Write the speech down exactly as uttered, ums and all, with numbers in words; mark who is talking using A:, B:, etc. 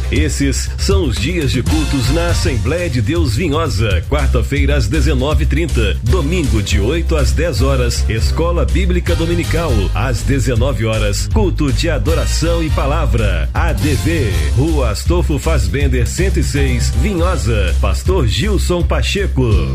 A: Esses são os dias de cultos na Assembleia de Deus Vinhosa. Quarta-feira às dezenove e trinta, domingo de oito às dez horas, Escola Bíblica Dominical. Às dezenove horas, culto de adoração e palavra. A D V, Rua Astolfo Fassbender cento e seis, Vinhosa. Pastor Gilson Pacheco.